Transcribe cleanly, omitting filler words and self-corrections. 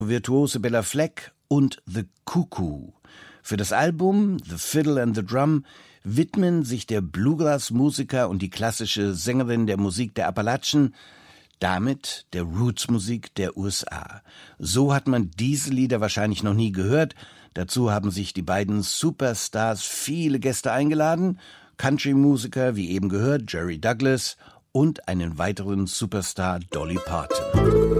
Virtuose Bella Fleck und The Cuckoo. Für das Album The Fiddle and the Drum widmen sich der Bluegrass-Musiker und die klassische Sängerin der Musik der Appalachen damit der Roots-Musik der USA. So hat man diese Lieder wahrscheinlich noch nie gehört. Dazu haben sich die beiden Superstars viele Gäste eingeladen, Country-Musiker, wie eben gehört, Jerry Douglas und einen weiteren Superstar, Dolly Parton.